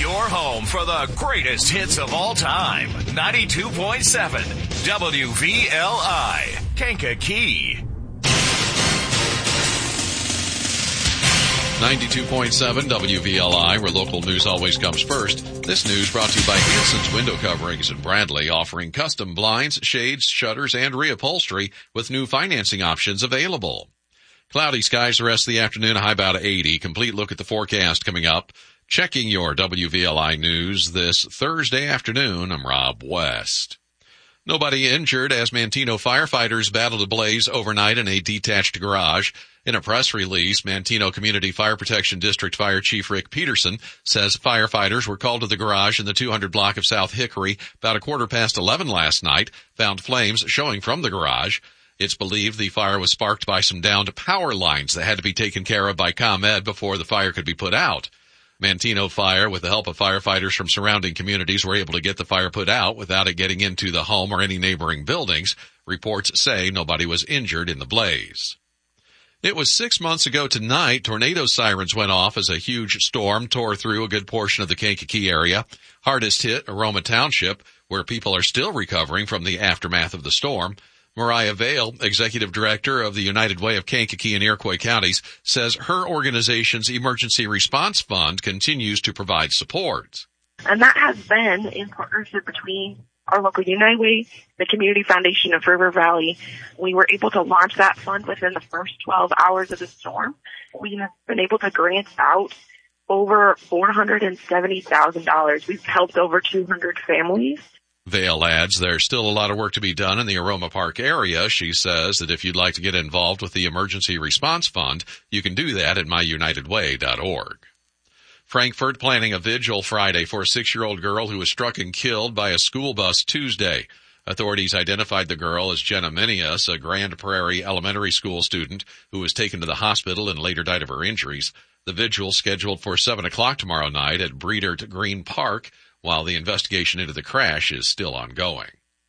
Your home for the greatest hits of all time. 92.7 WVLI, Kankakee. 92.7 WVLI, where local news always comes first. This news brought to you by Hanson's Window Coverings in Bradley, offering custom blinds, shades, shutters, and reupholstery with new financing options available. Cloudy skies the rest of the afternoon, a high about 80. Complete look at the forecast coming up. Checking your WVLI news this Thursday afternoon, I'm Rob West. Nobody injured as Manteno firefighters battled a blaze overnight in a detached garage. In a press release, Manteno Community Fire Protection District Fire Chief Rick Peterson says firefighters were called to the garage in the 200 block of South Hickory about 11:15 last night, found flames showing from the garage. It's believed the fire was sparked by some downed power lines that had to be taken care of by ComEd before the fire could be put out. Manteno Fire, with the help of firefighters from surrounding communities, were able to get the fire put out without it getting into the home or any neighboring buildings. Reports say nobody was injured in the blaze. It was 6 months ago tonight, tornado sirens went off as a huge storm tore through a good portion of the Kankakee area. Hardest hit, Aroma Township, where people are still recovering from the aftermath of the storm. Mariah Vail, Executive Director of the United Way of Kankakee and Iroquois Counties, says her organization's Emergency Response Fund continues to provide support. And that has been in partnership between our local United Way, the Community Foundation of River Valley. We were able to launch that fund within the first 12 hours of the storm. We have been able to grant out over $470,000. We've helped over 200 families. Vail adds there's still a lot of work to be done in the Aroma Park area. She says that if you'd like to get involved with the Emergency Response Fund, you can do that at myunitedway.org. Frankfort planning a vigil Friday for a 6-year-old girl who was struck and killed by a school bus Tuesday. Authorities identified the girl as Jenna Minius, a Grand Prairie Elementary School student who was taken to the hospital and later died of her injuries. The vigil scheduled for 7 o'clock tomorrow night at Breedert Green Park, while the investigation into the crash is still ongoing.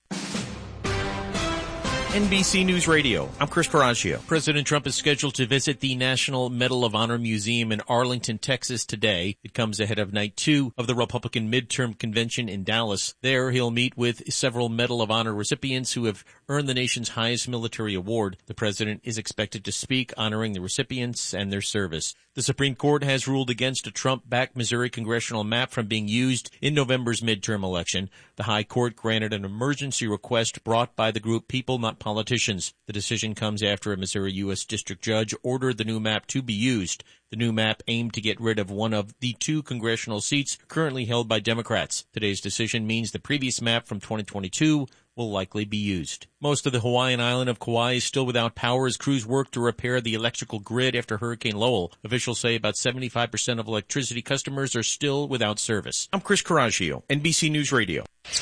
NBC News Radio. I'm Chris Coraggio. President Trump is scheduled to visit the National Medal of Honor Museum in Arlington, Texas today. It comes ahead of night 2 of the Republican midterm convention in Dallas. There, he'll meet with several Medal of Honor recipients who have earned the nation's highest military award. The president is expected to speak, honoring the recipients and their service. The Supreme Court has ruled against a Trump-backed Missouri congressional map from being used in November's midterm election. The High Court granted an emergency request brought by the group People Not Politicians. The decision comes after a Missouri U.S. district judge ordered the new map to be used. The new map aimed to get rid of one of the 2 congressional seats currently held by Democrats. Today's decision means the previous map from 2022 will likely be used. Most of the Hawaiian island of Kauai is still without power as crews work to repair the electrical grid after Hurricane Lowell. Officials say about 75% of electricity customers are still without service. I'm Chris Coraggio, NBC News Radio.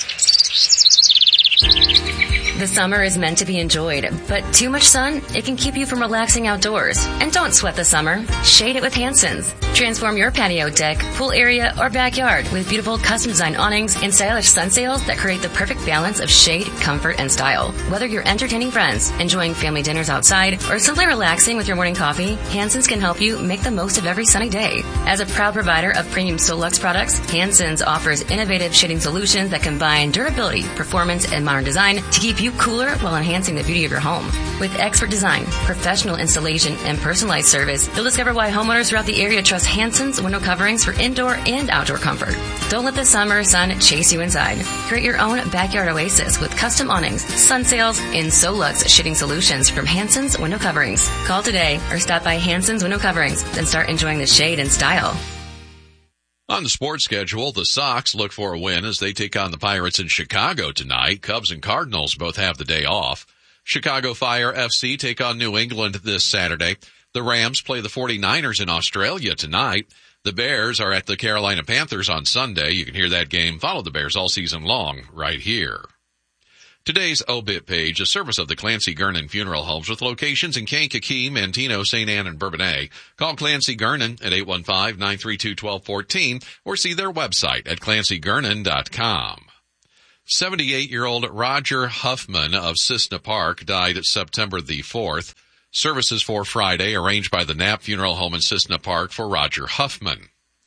The summer is meant to be enjoyed, but too much sun, it can keep you from relaxing outdoors. And don't sweat the summer. Shade it with Hanson's. Transform your patio, deck, pool area, or backyard with beautiful custom-designed awnings and stylish sun sails that create the perfect balance of shade, comfort, and style. Whether you're entertaining friends, enjoying family dinners outside, or simply relaxing with your morning coffee, Hanson's can help you make the most of every sunny day. As a proud provider of premium Solux products, Hanson's offers innovative shading solutions that combine durability, performance, and modern design to keep you cooler while enhancing the beauty of your home. With expert design, professional installation, and personalized service, you'll discover why homeowners throughout the area trust Hanson's window coverings for indoor and outdoor comfort. Don't let the summer sun chase you inside. Create your own backyard oasis with custom awnings, sun sails, and Solux shading solutions from Hanson's Window Coverings. Call today or stop by Hanson's Window Coverings, then start enjoying the shade and style. On the sports schedule, the Sox look for a win as they take on the Pirates in Chicago tonight. Cubs and Cardinals both have the day off. Chicago Fire FC take on New England this Saturday. The Rams play the 49ers in Australia tonight. The Bears are at the Carolina Panthers on Sunday. You can hear that game. Follow the Bears all season long right here. Today's obit page, a service of the Clancy Gernon Funeral Homes with locations in Kankakee, Manteno, St. Anne, and Bourbonnais. Call Clancy Gernon at 815-932-1214 or see their website at clancygernon.com. 78-year-old Roger Huffman of Cissna Park died September the 4th. Services for Friday arranged by the Knapp Funeral Home in Cissna Park for Roger Huffman.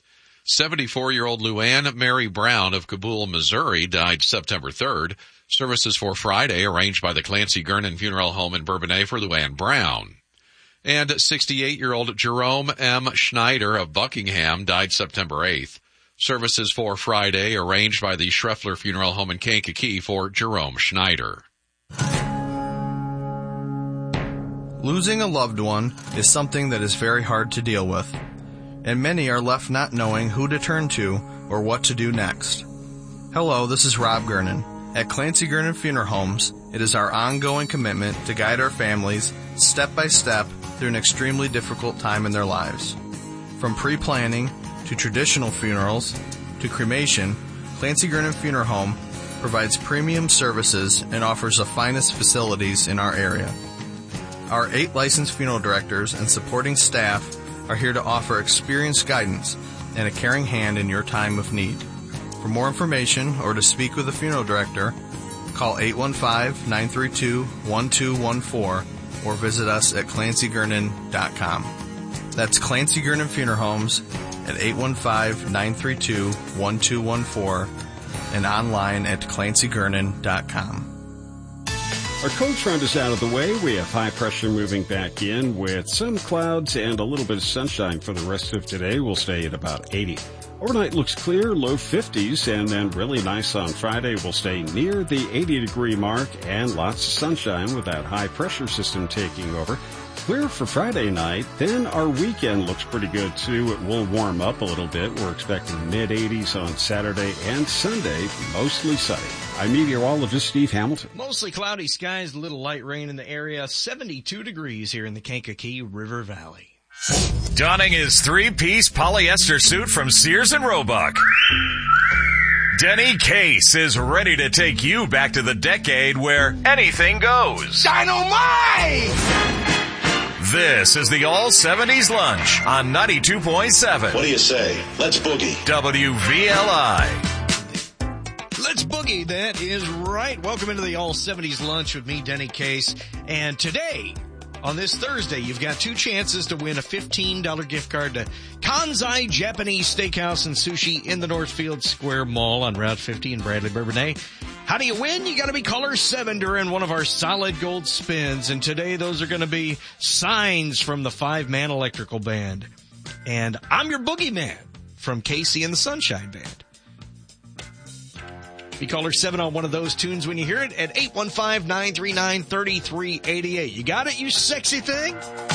74-year-old Luann Mary Brown of Kabul, Missouri, died September 3rd. Services for Friday arranged by the Clancy Gernon Funeral Home in Bourbonnais for Luann Brown. And 68-year-old Jerome M. Schneider of Buckingham died September 8th. Services for Friday arranged by the Schreffler Funeral Home in Kankakee for Jerome Schneider. Losing a loved one is something that is very hard to deal with, and many are left not knowing who to turn to or what to do next. Hello, this is Rob Gernon. At Clancy Gernon Funeral Homes, it is our ongoing commitment to guide our families step by step through an extremely difficult time in their lives. From pre-planning to traditional funerals to cremation, Clancy Gernon Funeral Home provides premium services and offers the finest facilities in our area. Our 8 licensed funeral directors and supporting staff are here to offer experienced guidance and a caring hand in your time of need. For more information or to speak with a funeral director, call 815-932-1214 or visit us at clancygernon.com. That's Clancy Gernon Funeral Homes at 815-932-1214 and online at clancygernon.com. Our cold front is out of the way. We have high pressure moving back in with some clouds and a little bit of sunshine for the rest of today. We'll stay at about 80. Overnight looks clear, low 50s, and then really nice on Friday. We'll stay near the 80-degree mark and lots of sunshine with that high pressure system taking over. Clear for Friday night. Then our weekend looks pretty good too. It will warm up a little bit. We're expecting mid-80s on Saturday and Sunday, mostly sunny. I'm meteorologist Steve Hamilton. Mostly cloudy skies, a little light rain in the area. 72 degrees here in the Kankakee River Valley. Donning his 3-piece polyester suit from Sears and Roebuck. Denny Case is ready to take you back to the decade where anything goes. Dynamite! This is the All 70s Lunch on 92.7. What do you say? Let's boogie. WVLI. Let's boogie. That is right. Welcome into the All 70s Lunch with me, Denny Case. And today, on this Thursday, you've got 2 chances to win a $15 gift card to Kanzai Japanese Steakhouse and Sushi in the Northfield Square Mall on Route 50 in Bradley, Bourbonnais. How do you win? You gotta be caller 7 during one of our solid gold spins. And today, those are gonna be signs from the 5-man electrical band. And I'm your boogeyman from Casey and the Sunshine Band. Be caller 7 on one of those tunes when you hear it at 815-939-3388. You got it, you sexy thing?